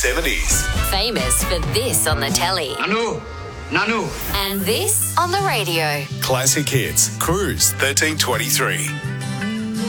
70s. Famous for this on the telly. Nanu. And this on the radio. Classic hits. Cruise 1323.